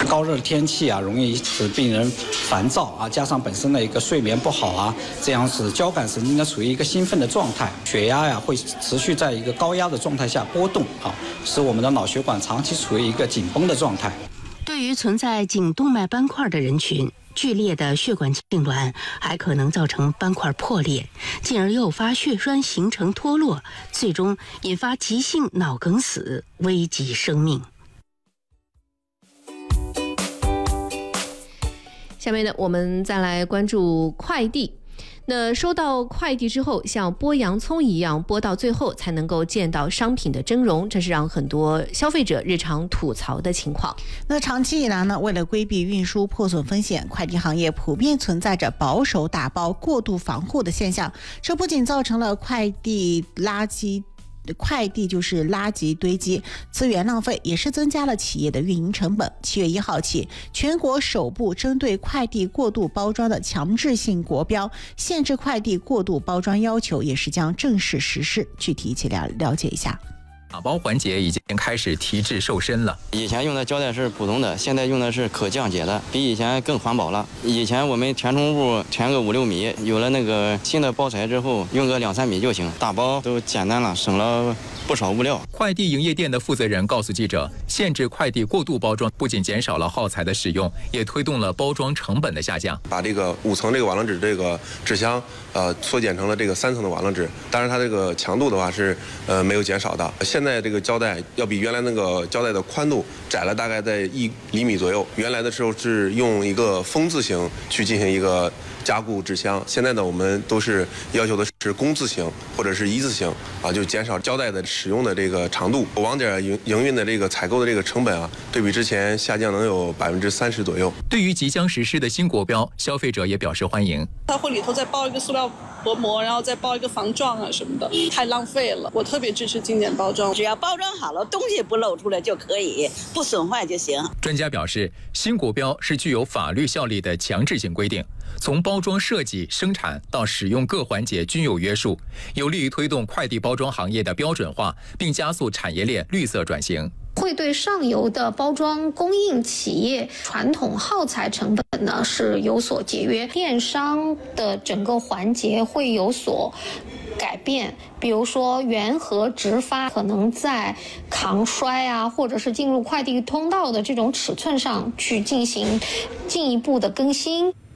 高热的天气啊，容易使病人烦躁啊，加上本身的一个睡眠不好啊，这样使交感神经呢处于一个兴奋的状态，血压呀会持续在一个高压的状态下波动啊，使我们的脑血管长期处于一个紧绷的状态。 对于存在颈动脉斑块的人群，剧烈的血管痉挛还可能造成斑块破裂，进而诱发血栓形成脱落，最终引发急性脑梗死，危及生命。 下面呢，我们再来关注快递。那收到快递之后，像剥洋葱一样剥到最后才能够见到商品的真容，这是让很多消费者日常吐槽的情况。 那长期以来呢，为了规避运输破损风险，快递行业普遍存在着保守打包、过度防护的现象。这不仅造成了快递就是垃圾堆积，资源浪费，也是增加了企业的运营成本。7月1号起，全国首部针对快递过度包装的强制性国标限制快递过度包装要求也是将正式实施。具体一起了解一下。 打包环节已经开始提质瘦身了。 以前用的胶带是普通的，现在用的是可降解的，比以前更环保了。以前我们填充物填个5-6米，有了那个新的包材之后，用个2-3米就行。打包都简单了，省了不少物料。 快递营业店的负责人告诉记者，限制快递过度包装不仅减少了耗材的使用，也推动了包装成本的下降。 把这个5层这个瓦楞纸这个纸箱缩减成了这个3层的瓦楞纸，当然它这个强度的话是没有减少的。现在这个胶带要比原来那个胶带的宽度窄了大概在1厘米左右。原来的时候是用一个风字形去进行一个加固纸箱，现在呢我们都是要求的是工字形或者是一字形啊，就减少胶带的使用的这个长度。网点营运的这个采购的这个成本啊，对比之前下降能有30%左右。 对于即将实施的新国标，消费者也表示欢迎。 它会里头再包一个塑料薄膜，然后再包一个防撞啊什么的，太浪费了。我特别支持经典包装， 只要包装好了，东西不露出来就可以，不损坏就行。 专家表示，新国标是具有法律效力的强制性规定，从包装设计、生产到使用各环节均有约束，有利于推动快递包装行业的标准化，并加速产业链绿色转型。 会对上游的包装供应企业传统耗材成本呢是有所节约，电商的整个环节会有所改变，比如说原盒直发可能在抗摔啊，或者是进入快递通道的这种尺寸上去进行进一步的更新。